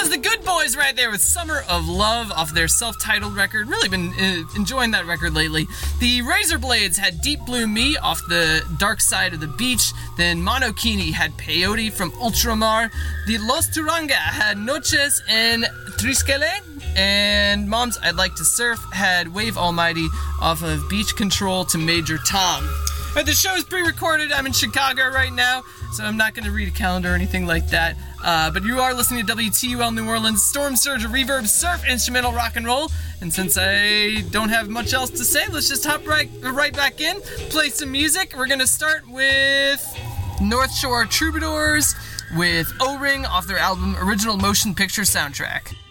was the Good Boys right there with Summer of Love off their self-titled record. Really been enjoying that record lately. The Razorblades had Deep Blue Me off the Dark Side of the Beach. Then Monokini had Peyote from Ultramar. The Los Turanga had Noches en Trisquele. And Mom's I'd Like to Surf had Wave Almighty off of Beach Control to Major Tom. The show is pre-recorded. I'm in Chicago right now, so I'm not going to read a calendar or anything like that. But you are listening to WTUL New Orleans, Storm Surge, Reverb, Surf, Instrumental, Rock and Roll. And since I don't have much else to say, let's just hop right back in, play some music. We're going to start with North Shore Troubadours with O-Ring off their album Original Motion Picture Soundtrack.